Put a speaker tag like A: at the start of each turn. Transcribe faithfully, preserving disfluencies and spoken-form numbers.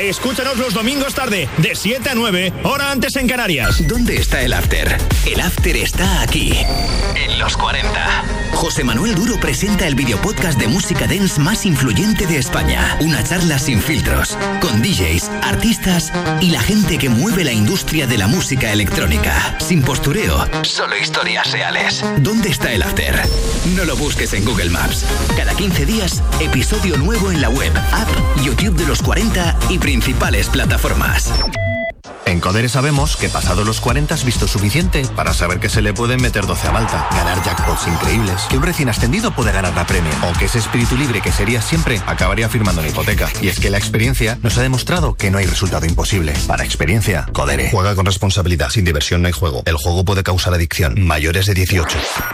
A: Escúchanos los domingos tarde, de siete a nueve, hora antes en Canarias.
B: ¿Dónde está el after? El after está aquí, en los cuarenta. José Manuel Duro presenta el videopodcast de música dance más influyente de España. Una charla sin filtros, con D Js, artistas y la gente que mueve la industria de la música electrónica. Sin postureo, solo historias reales. ¿Dónde está el after? No lo busques en Google Maps. Cada quince días, episodio nuevo en la web, app, YouTube de los cuarenta y principales plataformas.
C: En Codere sabemos que pasado los cuarenta has visto suficiente para saber que se le pueden meter doce a Malta, ganar jackpots increíbles, que un recién ascendido puede ganar la Premier, o que ese espíritu libre que serías siempre acabaría firmando una hipoteca. Y es que la experiencia nos ha demostrado que no hay resultado imposible. Para experiencia, Codere.
D: Juega con responsabilidad. Sin diversión no hay juego. El juego puede causar adicción. Mayores de dieciocho.